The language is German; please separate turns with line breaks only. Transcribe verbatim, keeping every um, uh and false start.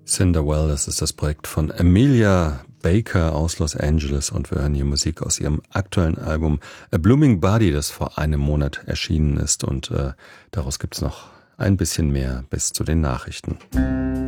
Cinderwell, das ist das Projekt von Amelia Baker aus Los Angeles und wir hören hier Musik aus ihrem aktuellen Album A Blooming Body, das vor einem Monat erschienen ist und äh, daraus gibt's noch ein bisschen mehr bis zu den Nachrichten.